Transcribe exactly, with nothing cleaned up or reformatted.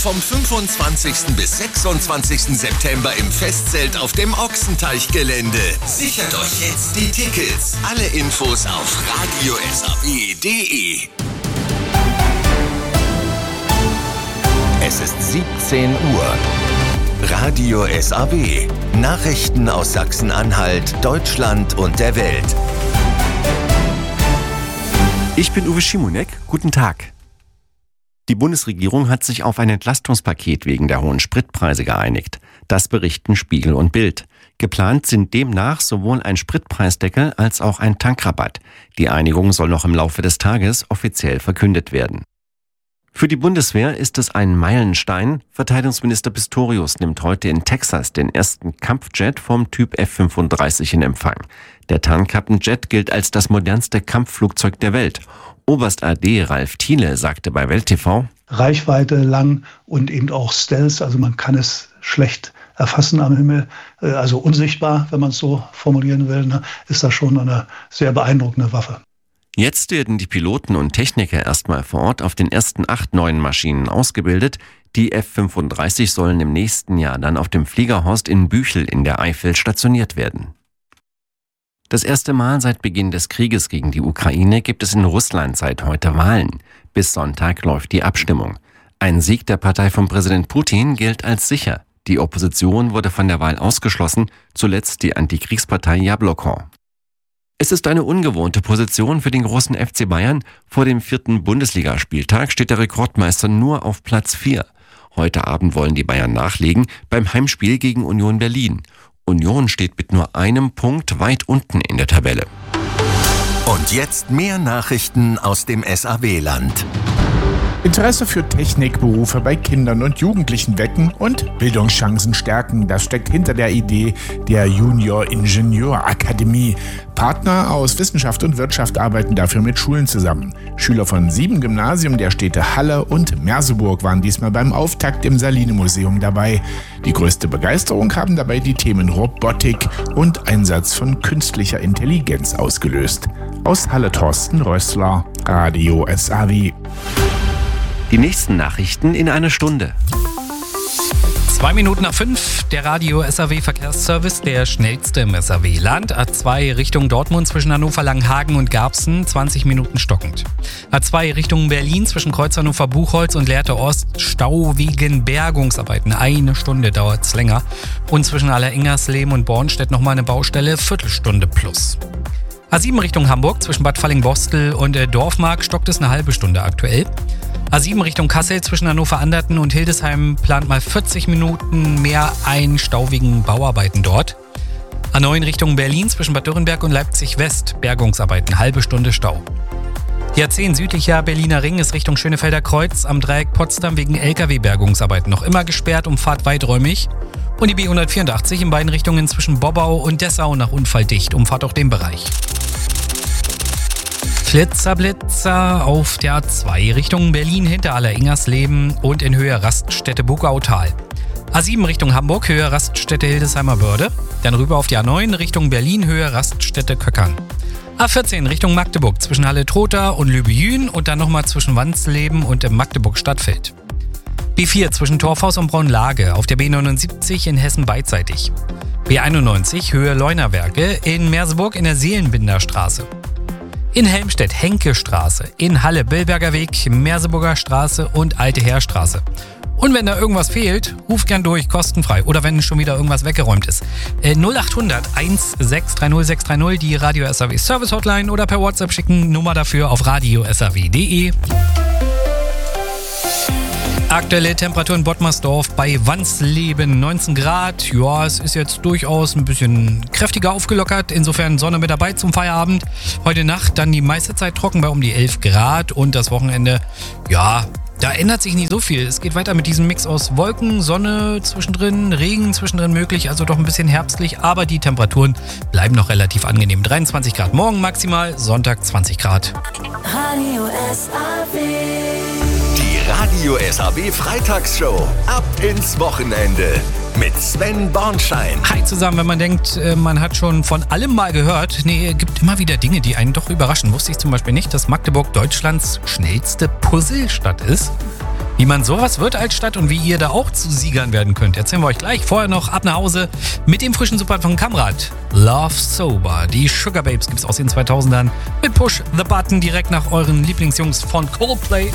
Vom fünfundzwanzigsten bis sechsundzwanzigsten September im Festzelt auf dem Ochsenteichgelände. Sichert euch jetzt die Tickets. Alle Infos auf radio s a w punkt d e. Es ist siebzehn Uhr. Radio S A W. Nachrichten aus Sachsen-Anhalt, Deutschland und der Welt. Ich bin Uwe Schimonek. Guten Tag. Die Bundesregierung hat sich auf ein Entlastungspaket wegen der hohen Spritpreise geeinigt. Das berichten Spiegel und Bild. Geplant sind demnach sowohl ein Spritpreisdeckel als auch ein Tankrabatt. Die Einigung soll noch im Laufe des Tages offiziell verkündet werden. Für die Bundeswehr ist es ein Meilenstein. Verteidigungsminister Pistorius nimmt heute in Texas den ersten Kampfjet vom Typ F fünfunddreißig in Empfang. Der Tarnkappenjet gilt als das modernste Kampfflugzeug der Welt. Oberst A D Ralf Thiele sagte bei Welt T V: Reichweite lang und eben auch Stealth, also man kann es schlecht erfassen am Himmel, also unsichtbar, wenn man es so formulieren will, ne, ist das schon eine sehr beeindruckende Waffe. Jetzt werden die Piloten und Techniker erstmal vor Ort auf den ersten acht neuen Maschinen ausgebildet. Die F fünfunddreißig sollen im nächsten Jahr dann auf dem Fliegerhorst in Büchel in der Eifel stationiert werden. Das erste Mal seit Beginn des Krieges gegen die Ukraine gibt es in Russland seit heute Wahlen. Bis Sonntag läuft die Abstimmung. Ein Sieg der Partei von Präsident Putin gilt als sicher. Die Opposition wurde von der Wahl ausgeschlossen, zuletzt die Antikriegspartei Jabloko. Es ist eine ungewohnte Position für den großen F C Bayern. Vor dem vierten Bundesligaspieltag steht der Rekordmeister nur auf Platz vier. Heute Abend wollen die Bayern nachlegen beim Heimspiel gegen Union Berlin. Union steht mit nur einem Punkt weit unten in der Tabelle. Und jetzt mehr Nachrichten aus dem S A W-Land. Interesse für Technikberufe bei Kindern und Jugendlichen wecken und Bildungschancen stärken. Das steckt hinter der Idee der Junior Ingenieur Akademie. Partner aus Wissenschaft und Wirtschaft arbeiten dafür mit Schulen zusammen. Schüler von sieben Gymnasien der Städte Halle und Merseburg waren diesmal beim Auftakt im Saline-Museum dabei. Die größte Begeisterung haben dabei die Themen Robotik und Einsatz von künstlicher Intelligenz ausgelöst. Aus Halle Thorsten Rössler, Radio S A W. Die nächsten Nachrichten in einer Stunde. Zwei Minuten nach fünf, der Radio S A W Verkehrsservice, der schnellste im S A W-Land. A zwei Richtung Dortmund zwischen Hannover, Langenhagen und Garbsen, zwanzig Minuten stockend. A zwei Richtung Berlin zwischen Kreuz Hannover, Buchholz und Lehrte Ost, Stau wegen Bergungsarbeiten. Eine Stunde dauert es länger. Und zwischen Alleringers, und Bornstedt nochmal eine Baustelle, Viertelstunde plus. A sieben Richtung Hamburg zwischen Bad Falling-Bostel und Dorfmark stockt es eine halbe Stunde aktuell. A sieben Richtung Kassel zwischen Hannover-Anderten und Hildesheim plant mal vierzig Minuten mehr ein, Stau wegen Bauarbeiten dort. A neun Richtung Berlin zwischen Bad Dürrenberg und Leipzig-West, Bergungsarbeiten, halbe Stunde Stau. Die A zehn südlicher Berliner Ring ist Richtung Schönefelder Kreuz am Dreieck Potsdam wegen L K W-Bergungsarbeiten noch immer gesperrt, Umfahrt weiträumig. Und die B hundertvierundachtzig in beiden Richtungen zwischen Bobbau und Dessau nach Unfall dicht, umfahrt auch den Bereich. Flitzerblitzer auf der A zwei Richtung Berlin hinter Alleringers-Leben und in Höhe Raststätte Bugautal. A sieben Richtung Hamburg, Höhe Raststätte Hildesheimer Börde. Dann rüber auf die A neun Richtung Berlin, Höhe Raststätte Köckern. A vierzehn Richtung Magdeburg zwischen Halle-Trotha und Lübejün und dann nochmal zwischen Wansleben und Magdeburg-Stadtfeld. B vier zwischen Torfhaus und Braunlage auf der B neunundsiebzig in Hessen beidseitig. B einundneunzig Höhe Leunawerke in Merseburg in der Seelenbinderstraße. In Helmstedt Henke-Straße, in Halle Billberger Weg, Merseburger Straße und Alte Heerstraße. Und wenn da irgendwas fehlt, ruft gern durch, kostenfrei. Oder wenn schon wieder irgendwas weggeräumt ist. Äh, null acht hundert eins sechs drei null sechs drei null, die Radio S A W Service Hotline oder per WhatsApp schicken. Nummer dafür auf radio s a w punkt d e. Aktuelle Temperatur in Bottmersdorf bei Wansleben neunzehn Grad. Ja, es ist jetzt durchaus ein bisschen kräftiger aufgelockert. Insofern Sonne mit dabei zum Feierabend. Heute Nacht dann die meiste Zeit trocken bei um die elf Grad. Und das Wochenende, ja, da ändert sich nicht so viel. Es geht weiter mit diesem Mix aus Wolken, Sonne zwischendrin, Regen zwischendrin möglich. Also doch ein bisschen herbstlich. Aber die Temperaturen bleiben noch relativ angenehm. dreiundzwanzig Grad morgen maximal, Sonntag zwanzig Grad. Radio S A W. Die Radio S A W Freitagsshow. Ab ins Wochenende. Mit Sven Bornschein. Hi zusammen, wenn man denkt, man hat schon von allem mal gehört. Nee, es gibt immer wieder Dinge, die einen doch überraschen. Wusste ich zum Beispiel nicht, dass Magdeburg Deutschlands schnellste Puzzlestadt ist. Wie man sowas wird als Stadt und wie ihr da auch zu Siegern werden könnt, erzählen wir euch gleich. Vorher noch ab nach Hause mit dem frischen Support von Kamrat. Love Sober. Die Sugar Babes gibt's aus den zweitausendern mit Push the Button direkt nach euren Lieblingsjungs von Coldplay.